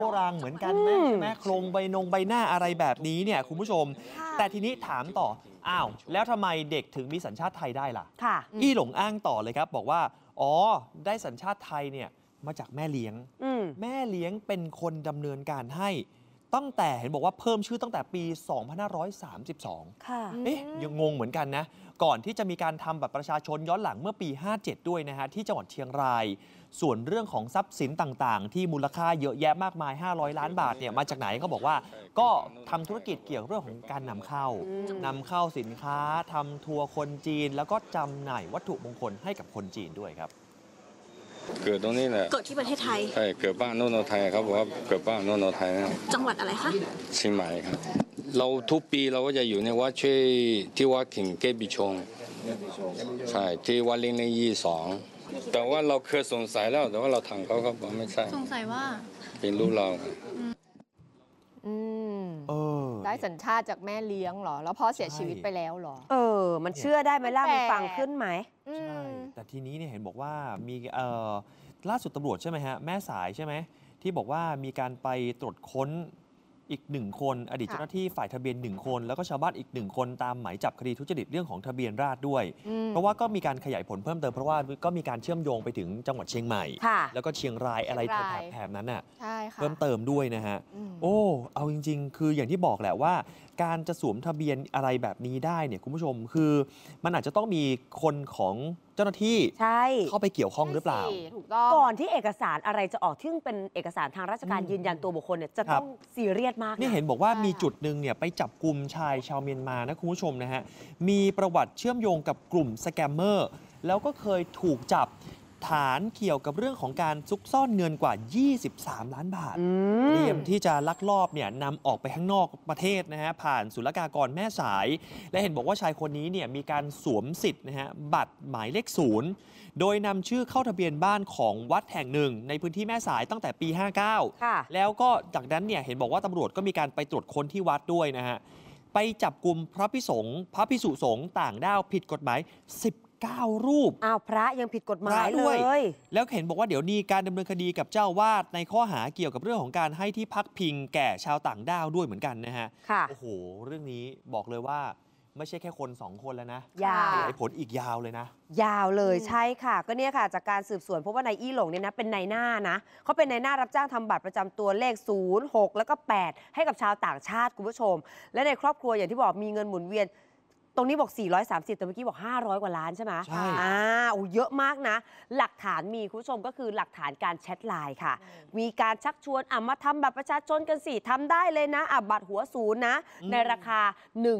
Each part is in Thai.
โบราณเหมือนกันไหมใช่ไหมโครงใบหน้าอะไรแบบนี้เนี่ยคุณผู้ชมแต่ทีนี้ถามต่ออ้าวแล้วทำไมเด็กถึงมีสัญชาติไทยได้ล่ะอี้หลงอ้างต่อเลยครับบอกว่าอ๋อได้สัญชาติไทยเนี่ยมาจากแม่เลี้ยงแม่เลี้ยงเป็นคนดำเนินการให้ตั้งแต่เห็นบอกว่าเพิ่มชื่อตั้งแต่ปี 2532 ค่ะยังงงเหมือนกันนะก่อนที่จะมีการทำบัตรประชาชนย้อนหลังเมื่อปี 57 ด้วยนะฮะที่จังหวัดเชียงรายส่วนเรื่องของทรัพย์สินต่างๆที่มูลค่าเยอะแยะมากมาย500 ล้านบาทเนี่ยมาจากไหนเขาบอกว่าก็ทำธุรกิจเกี่ยวกับเรื่องของการนำเข้าสินค้าทำทัวร์คนจีนแล้วก็จำหน่ายวัตถุมงคลให้กับคนจีนด้วยครับเกิดตรงนี้แหละเกิดที่ประเทศไทยใช่เกิดบ้านโนโนไทยเขาบอกว่าเกิดบ้านโนโนไทยนะจังหวัดอะไรคะเชียงใหม่ครับเราทุกปีเราก็จะอยู่ในวัดช่วยที่วัดถิ่นเกบิชงใช่ที่วัดเล้งใน22แต่ว่าเราเคยสงสัยแล้วแต่ว่าเราทางเขาบอกไม่ใช่สงสัยว่าเป็นลูกเราได้สัญชาติจากแม่เลี้ยงเหรอแล้วพ่อเสียชีวิตไปแล้วเหรอมันเชื่อได้ไหมล่ะมันฟังขึ้นไหมใช่แต่ทีนี้เนี่ยเห็นบอกว่ามีล่าสุดตำรวจใช่ไหมฮะแม่สายใช่ไหมที่บอกว่ามีการไปตรวจค้นอีก1 คนอดีตเจ้าหน้าที่ฝ่ายทะเบียน1 คนแล้วก็ชาวบ้านอีก1 คนตามหมายจับคดีทุจริตเรื่องของทะเบียนราษฎร์ด้วยเพราะว่าก็มีการขยายผลเพิ่มเติมเพราะว่าก็มีการเชื่อมโยงไปถึงจังหวัดเชียงใหม่แล้วก็เชียงรายอะไรแถบนั้นน่ะเพิ่มเติมด้วยนะฮะเอาจริงๆคืออย่างที่บอกแหละว่าการจะสวมทะเบียนอะไรแบบนี้ได้เนี่ยคุณผู้ชมคือมันอาจจะต้องมีคนของเจ้าหน้าที่เข้าไปเกี่ยวข้องหรือเปล่าก่อนที่เอกสารอะไรจะออกที่เป็นเอกสารทางราชการยืนยันตัวบุคคลเนี่ยจะต้องซีเรียสมากนี่เห็นบอกว่ามีจุดหนึ่งเนี่ยไปจับกลุ่มชายชาวเมียนมานะคุณผู้ชมนะฮะมีประวัติเชื่อมโยงกับกลุ่มสแกมเมอร์แล้วก็เคยถูกจับฐานเกี่ยวกับเรื่องของการซุกซ่อนเงินกว่า23 ล้านบาทเตรียมที่จะลักลอบเนี่ยนำออกไปข้างนอกประเทศนะฮะผ่านศุลกากรแม่สายและเห็นบอกว่าชายคนนี้เนี่ยมีการสวมสิทธิ์นะฮะบัตรหมายเลข0โดยนำชื่อเข้าทะเบียนบ้านของวัดแห่งหนึ่งในพื้นที่แม่สายตั้งแต่ปี 59แล้วก็จากนั้นเนี่ยเห็นบอกว่าตำรวจก็มีการไปตรวจค้นที่วัดด้วยนะฮะไปจับกลุ่มพระภิกษุสงฆ์ต่างด้าวผิดกฎหมาย9 รูปพระยังผิดกฎหมายเลยแล้วเห็นบอกว่าเดี๋ยวนี้การดำเนินคดีกับเจ้าวาดในข้อหาเกี่ยวกับเรื่องของการให้ที่พักพิงแก่ชาวต่างด้าวด้วยเหมือนกันนะฮะโอ้โหเรื่องนี้บอกเลยว่าไม่ใช่แค่คน2 คนแล้วนะขยายผลอีกยาวเลยนะยาวเลยใช่ค่ะก็เนี่ยค่ะจากการสืบสวนเพราะว่านายอี้หลงเนี่ยนะเป็นนายหน้านะเขาเป็นนายหน้ารับจ้างทำบัตรประจำตัวเลข0 6แล้วก็8ให้กับชาวต่างชาติคุณผู้ชมและในครอบครัวอย่างที่บอกมีเงินหมุนเวียนตรงนี้บอก430แต่เมื่อกี้บอก500 กว่าล้านใช่ไหมใช่เยอะมากนะหลักฐานมีคุณผู้ชมก็คือหลักฐานการแชทไลน์ค่ะมีการชักชวนมาทำบัตรประชาชนกันสิทำได้เลยนะบัตรหัวศูนย์นะในราคา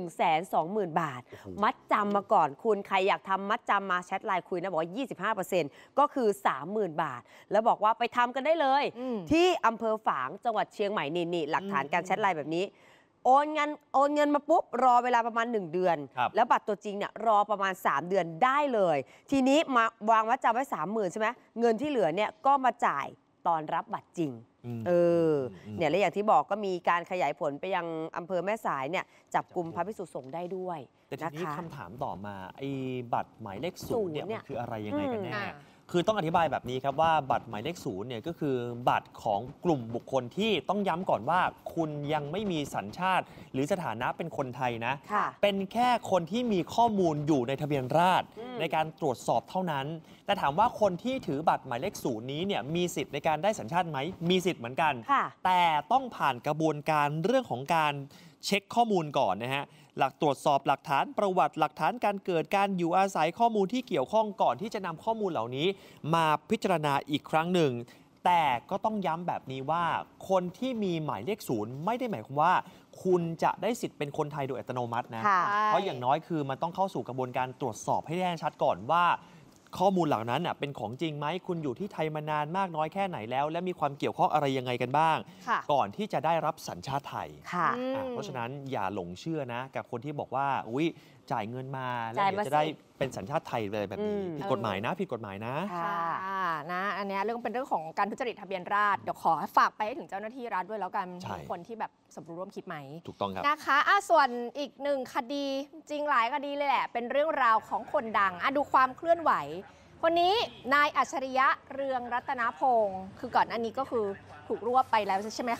120,000 บาทมัดจำมาก่อนคุณใครอยากทำมัดจำมาแชทไลน์คุยนะบอกว่า 25% ก็คือ 30,000 บาทแล้วบอกว่าไปทำกันได้เลยที่อำเภอฝางจังหวัดเชียงใหม่นี่หลักฐานการแชทไลน์แบบนี้โอนเงินมาปุ๊บรอเวลาประมาณ1 เดือนแล้วบัตรตัวจริงเนี่ยรอประมาณ3 เดือนได้เลยทีนี้มาวางมัดจำไว้ 30,000 ใช่ไหมเงินที่เหลือเนี่ยก็มาจ่ายตอนรับบัตรจริงเนี่ยและอย่างที่บอกก็มีการขยายผลไปยังอำเภอแม่สายเนี่ยจับกลุ่มพระภิกษุสงฆ์ได้ด้วยแต่ทีนี้คำถามต่อมาไอ้บัตรหมายเลข0เนี่ยมันคืออะไรยังไงกันแน่คือต้องอธิบายแบบนี้ครับว่าบัตรหมายเลข0เนี่ยก็คือบัตรของกลุ่มบุคคลที่ต้องย้ำก่อนว่าคุณยังไม่มีสัญชาติหรือสถานะเป็นคนไทยนะเป็นแค่คนที่มีข้อมูลอยู่ในทะเบียนราษฎร์ในการตรวจสอบเท่านั้นแต่ถามว่าคนที่ถือบัตรหมายเลข0นี้เนี่ยมีสิทธิ์ในการได้สัญชาติไหมมีสิทธิ์เหมือนกันแต่ต้องผ่านกระบวนการเรื่องของการเช็คข้อมูลก่อนนะฮะหลักตรวจสอบหลักฐานประวัติหลักฐานการเกิดการอยู่อาศัยข้อมูลที่เกี่ยวข้องก่อนที่จะนำข้อมูลเหล่านี้มาพิจารณาอีกครั้งหนึ่งแต่ก็ต้องย้ำแบบนี้ว่าคนที่มีหมายเลข0ไม่ได้หมายความว่าคุณจะได้สิทธิ์เป็นคนไทยโดยอัตโนมัตินะเพราะอย่างน้อยคือมันต้องเข้าสู่กระบวนการตรวจสอบให้แน่ชัดก่อนว่าข้อมูลเหล่านั้นเป็นของจริงไหมคุณอยู่ที่ไทยมานานมากน้อยแค่ไหนแล้วและมีความเกี่ยวข้องอะไรยังไงกันบ้างก่อนที่จะได้รับสัญชาติไทยเพราะฉะนั้นอย่าหลงเชื่อนะกับคนที่บอกว่าอุ๊ยจ่ายเงินมาแล้วเดี๋ยวจะได้เป็นสัญชาติไทยเลยแบบนี้ผิดกฎหมายนะผิดกฎหมายนะอันนี้เป็นเรื่องของการทุจริตทะเบียนราษฎร์เดี๋ยวขอฝากไปให้ถึงเจ้าหน้าที่รัฐด้วยแล้วกันคนที่แบบสมรู้ร่วมคิดไหมถูกต้องครับนะคะส่วนอีก1 คดีจริงหลายคดีเลยแหละเป็นเรื่องราวของคนดังดูความเคลื่อนไหวคนนี้นายอัจฉริยะเรืองรัตนพงศ์คือก่อนหน้านี้ก็คือถูกรวบไปแล้วใช่ไหม